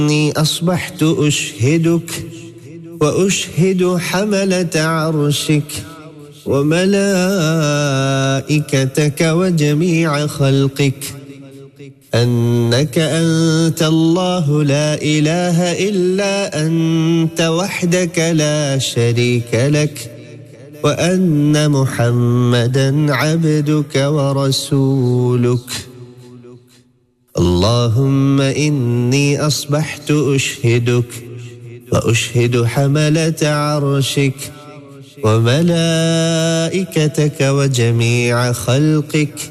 إني أصبحت أشهدك وأشهد حملة عرشك وملائكتك وجميع خلقك أنك أنت الله لا إله إلا أنت وحدك لا شريك لك وأن محمدا عبدك ورسولك. اللهم إني أصبحت أشهدك وأشهد حملة عرشك وملائكتك وجميع خلقك